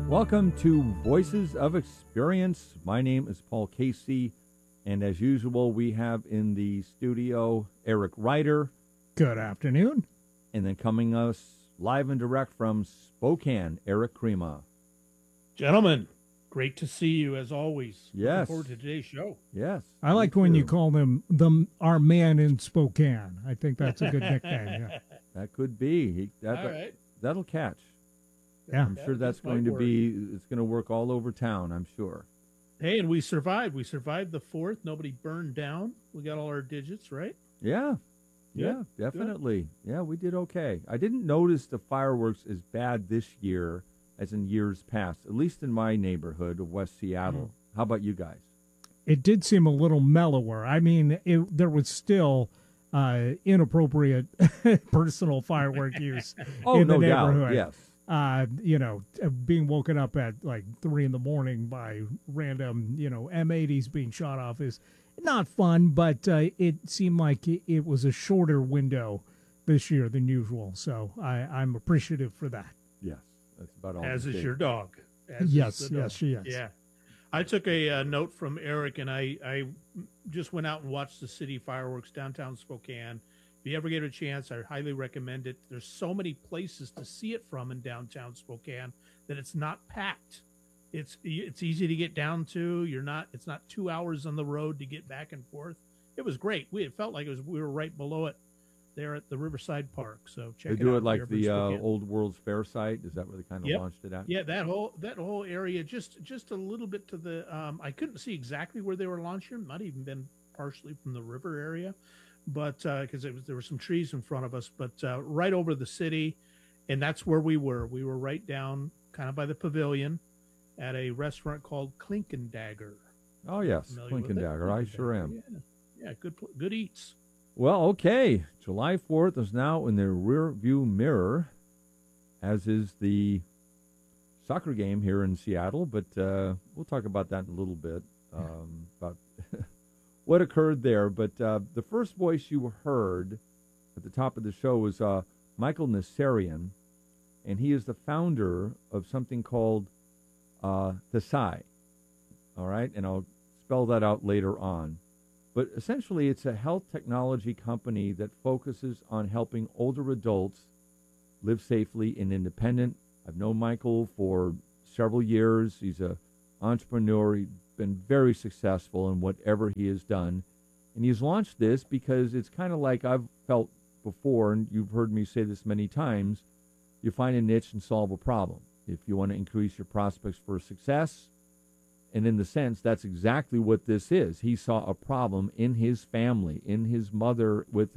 Welcome to Voices of Experience. My name is Paul Casey, and as usual, we have in the studio Eric Ryder. Good afternoon. And then coming us live and direct from Spokane, Eric Crema. Gentlemen, great to see you as always. Yes. Looking forward to today's show. Yes. I liked when you call them our man in Spokane. I think that's a good nickname. Yeah. That could be. All right. That'll catch. Yeah. I'm sure that's going to be, it's going to work all over town, I'm sure. Hey, and we survived. We survived the 4th. Nobody burned down. We got all our digits, right? Yeah. Yeah, definitely. Yeah, we did okay. I didn't notice the fireworks as bad this year as in years past, at least in my neighborhood of West Seattle. How about you guys? It did seem a little mellower. I mean, there was still inappropriate personal firework use in the neighborhood. Doubt, yes. Being woken up at like 3 a.m. by random, M80s being shot off is not fun, but it seemed like it was a shorter window this year than usual. So I'm appreciative for that. Yes, that's about all. As is your dog. Yes, she is. Yeah. I took a note from Eric, and I just went out and watched the city fireworks downtown Spokane. If you ever get a chance, I highly recommend it. There's so many places to see it from in downtown Spokane that it's not packed. It's easy to get down to. It's not 2 hours on the road to get back and forth. It was great. It felt like we were right below it there at the Riverside Park. So check it out. They do it like the Old World's Fair site. Is that where they kind of launched it at? Yeah, that whole area, just a little bit to the. I couldn't see exactly where they were launching. It might have even been partially from the river area, but because there were some trees in front of us, but right over the city, and that's where we were. We were right down, kind of by the pavilion, at a restaurant called Clink and Dagger. Oh yes, Clink and Dagger. I sure am. Yeah, good eats. Well, okay. July 4th is now in the rear view mirror, as is the soccer game here in Seattle, but we'll talk about that in a little bit, about what occurred there. But the first voice you heard at the top of the show was Michael Nassarian, and he is the founder of something called Thesai. All right, and I'll spell that out later on. But essentially, it's a health technology company that focuses on helping older adults live safely and independent. I've known Michael for several years. He's an entrepreneur. He's been very successful in whatever he has done. And he's launched this because it's kind of like I've felt before, and you've heard me say this many times, you find a niche and solve a problem. If you want to increase your prospects for success, and in the sense, that's exactly what this is. He saw a problem in his family, in his mother with